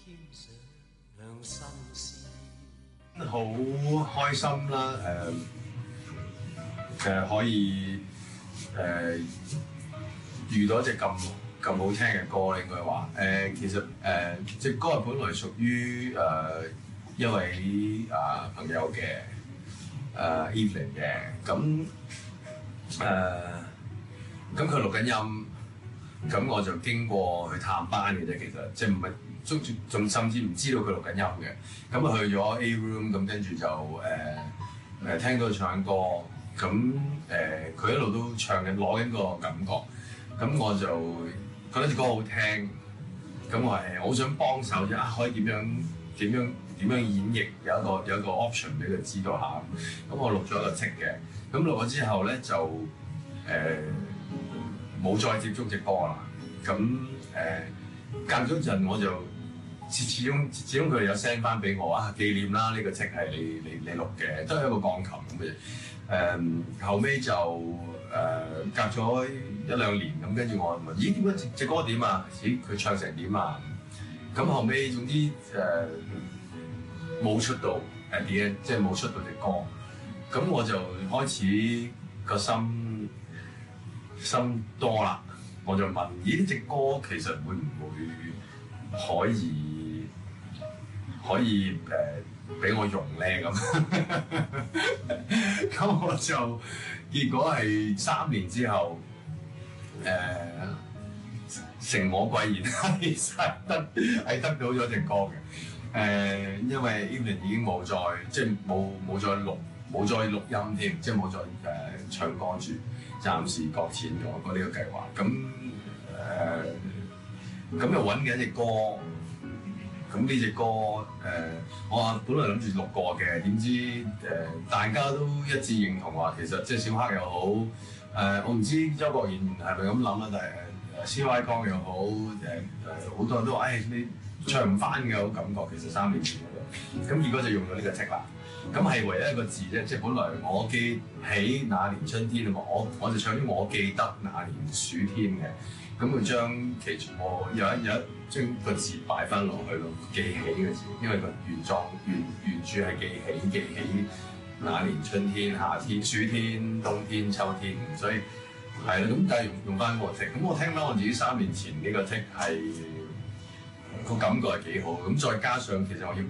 好開心啦！可以遇到一隻咁好聽嘅歌，應該話其實隻歌係本來屬於一位朋友嘅Evelyn 嘅，咁佢錄緊音，咁我就經過去探班嘅啫，其實即係唔係仲甚至唔知道佢錄緊音嘅，咁啊去咗 A room，咁跟住就聽到佢唱歌，咁佢一路都唱緊攞緊個感覺，咁我就覺得隻歌好聽，咁我好想幫手啫，可以點樣演繹，有一個 option 俾佢知道下，咁我錄咗一個 take 嘅，咁錄咗之後咧就冇再接觸隻歌啦，咁隔咗陣我就始終佢哋有 send 翻俾我紀念啦，呢個 take 係你錄嘅，都係一個鋼琴咁嘅，後尾就隔咗1、2年咁，跟住我問咦點解隻歌點啊？咦佢唱成點啊？咁後尾總之冇出到即係冇出到隻歌，咁我就開始個心多啦，我就問咦呢隻歌其實會唔會可以俾我用咧咁？咁我就結果係3年之後成我貴言係得到咗隻歌嘅，因為 Evelyn 已經冇再錄音添，即係冇再唱歌住，暫時擱淺咗呢個計劃。咁又揾緊隻歌，咁呢隻歌我本來諗住錄過嘅，點知大家都一致認同話，其實即係小黑又好，我唔知周國賢係咪咁諗啦，但係CY 江又好，好多人都話，你唱唔翻嘅好感覺，其實3年前咁結果就用咗呢個 take 啦。咁係唯一一個字啫，即係本來我記起那年春天，我就唱啲我記得那年暑天嘅，咁佢將其中我有一將個字擺翻落去咯，記起嘅字，因為個原著係記起那年春天、夏天、暑天、冬天、秋天，所以係啦，咁但係用翻個 take，咁我聽翻我自己3年前呢個 take 係個感覺係幾好，咁再加上其實我要俾